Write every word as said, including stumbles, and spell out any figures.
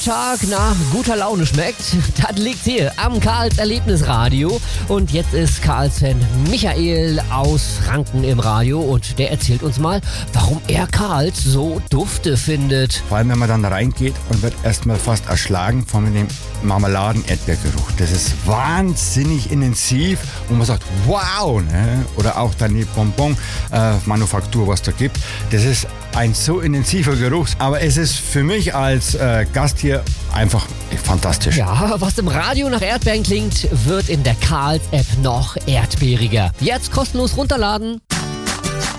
Tag nach guter Laune schmeckt, das liegt hier am Karls Erlebnisradio. Und jetzt ist Karls-Fan Michael aus Franken im Radio und der erzählt uns mal, warum er Karls so dufte findet. Vor allem, wenn man dann da reingeht und wird erstmal fast erschlagen von dem Marmeladen-Erdbeergeruch. Das ist wahnsinnig intensiv und man sagt, wow, ne? Oder auch dann die Bonbon-Manufaktur, was da gibt. Das ist ein so intensiver Geruch, aber es ist für mich als äh, Gast hier einfach fantastisch. Ja, was im Radio nach Erdbeeren klingt, wird in der Karls-App noch erdbeeriger. Jetzt kostenlos runterladen.